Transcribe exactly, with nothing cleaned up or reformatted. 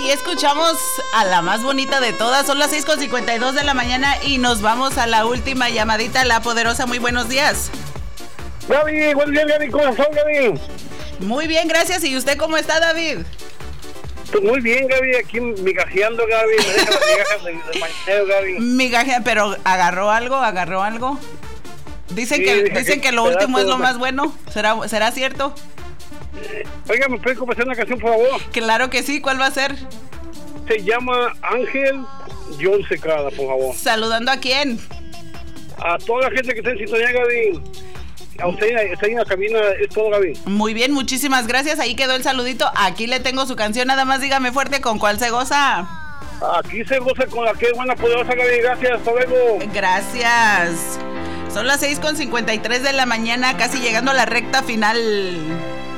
ahí escuchamos a la más bonita de todas. Son las seis con cincuenta y dos de la mañana y nos vamos a la última llamadita. La Poderosa, muy buenos días. Gaby, buenos días, Gaby. ¿Cómo estás, Gaby? Muy bien, gracias. ¿Y usted cómo está, David? Pues muy bien, Gaby. Aquí migajeando, Gaby. Me deja las migajas del de mañanero, Gaby. Migaje, pero ¿agarró algo? ¿Agarró algo? Dicen, sí, que, dicen que, que lo último es lo más bueno. ¿Será, ¿será cierto? Oiga, ¿me puede complacer una canción, por favor? Claro que sí. ¿Cuál va a ser? Se llama Ángel John Secada, por favor. ¿Saludando a quién? A toda la gente que está en sintonía, Gaby. A usted está en la cabina, es todo, Gaby. Muy bien, muchísimas gracias. Ahí quedó el saludito. Aquí le tengo su canción. Nada más dígame fuerte con cuál se goza. Aquí se goza con la que es buena, poderosa, Gaby. Gracias, hasta luego. Gracias. Son las seis con cincuenta y tres de la mañana, casi llegando a la recta final.